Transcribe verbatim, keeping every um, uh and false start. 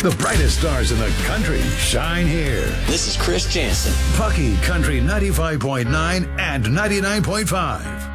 The brightest stars in the country shine here. This is Chris Jansen. Pucky Country ninety-five point nine and ninety-nine point five.